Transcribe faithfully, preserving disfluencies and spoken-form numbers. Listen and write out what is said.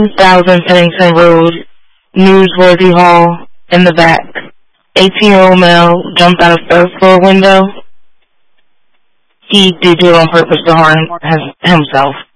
thousand Pennington Road, Newsworthy Hall, in the back. eighteen-year-old male jumped out of third floor window. He did it on purpose to harm himself.